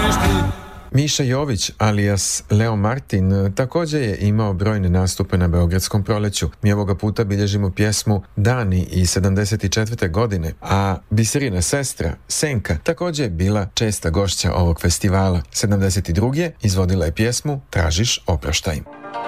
Miša Jović, alias Leo Martin, također je imao brojne nastupe na Beogradskom proleću. Mi ovoga puta bilježimo pjesmu Dani iz 74. godine, a Biserina sestra, Senka, također je bila česta gošća ovog festivala. 72. izvodila je pjesmu Tražiš oproštaj.